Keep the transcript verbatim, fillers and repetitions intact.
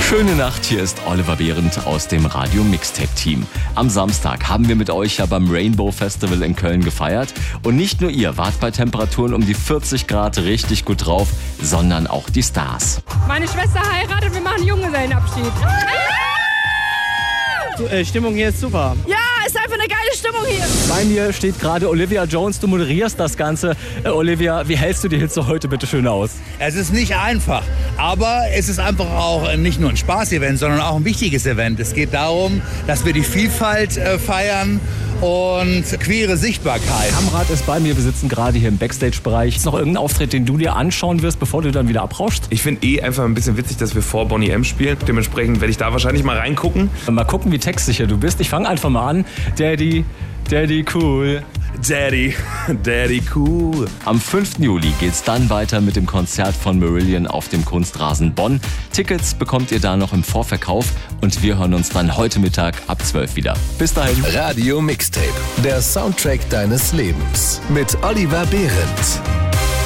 Schöne Nacht, hier ist Oliver Behrendt aus dem Radio Mixtape Team. Am Samstag haben wir mit euch ja beim Rainbow Festival in Köln gefeiert. Und nicht nur ihr wart bei Temperaturen um die vierzig Grad richtig gut drauf, sondern auch die Stars. Meine Schwester heiratet, wir machen Junggesellenabschied. Die Stimmung hier ist super. Ja, ist einfach eine geile Stimmung hier. Bei mir steht gerade Olivia Jones, du moderierst das Ganze. Äh, Olivia, wie hältst du die Hitze heute bitte schön aus? Es ist nicht einfach, aber es ist einfach auch nicht nur ein Spaß-Event, sondern auch ein wichtiges Event. Es geht darum, dass wir die Vielfalt äh, feiern und queere Sichtbarkeit. Amrad ist bei mir, wir sitzen gerade hier im Backstage-Bereich. Ist noch irgendein Auftritt, den du dir anschauen wirst, bevor du dann wieder abrauschst? Ich finde eh einfach ein bisschen witzig, dass wir vor Boney M spielen. Dementsprechend werde ich da wahrscheinlich mal reingucken. Mal gucken, wie textsicher du bist. Ich fange einfach mal an. Daddy, Daddy cool. Daddy, Daddy cool. Am fünften Juli geht's dann weiter mit dem Konzert von Marillion auf dem Kunstrasen Bonn. Tickets bekommt ihr da noch im Vorverkauf und wir hören uns dann heute Mittag ab zwölf wieder. Bis dahin. Radio Mixtape, der Soundtrack deines Lebens mit Oliver Behrendt.